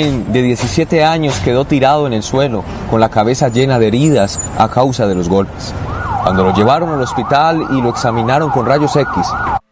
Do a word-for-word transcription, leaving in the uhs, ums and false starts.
joven de diecisiete años quedó tirado en el suelo, con la cabeza llena de heridas a causa de los golpes. Cuando lo llevaron al hospital y lo examinaron con rayos X,